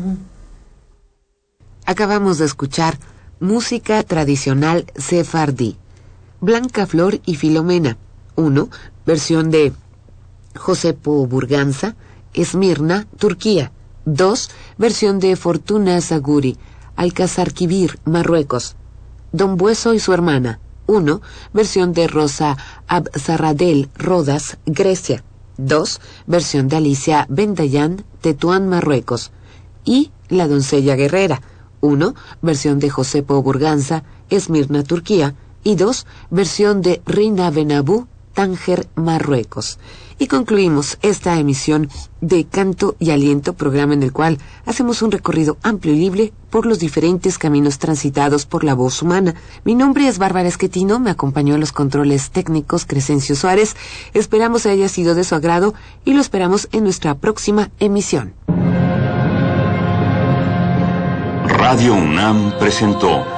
Acabamos de escuchar música tradicional sefardí. Blanca Flor y Filomena. 1. Versión de Josepo Burganza, Esmirna, Turquía. 2. Versión de Fortuna Zaguri, Alcazarquivir, Marruecos. Don Bueso y su hermana. 1. Versión de Rosa Abzarradel, Rodas, Grecia. 2. Versión de Alicia Bendayan, Tetuán, Marruecos. Y La doncella guerrera. 1. Versión de Josepo Burganza, Esmirna, Turquía. Y 2. Versión de Rina Benabú, Tánger, Marruecos. Y concluimos esta emisión de Canto y Aliento, programa en el cual hacemos un recorrido amplio y libre por los diferentes caminos transitados por la voz humana. Mi nombre es Bárbara Esquetino, me acompañó en los controles técnicos Crescencio Suárez. Esperamos haya sido de su agrado y lo esperamos en nuestra próxima emisión. Radio UNAM presentó